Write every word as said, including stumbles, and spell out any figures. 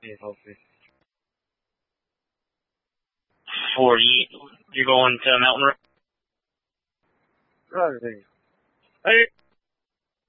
Yeah, hopefully. forty. You're going to Mountain Road? Another thing. Hey!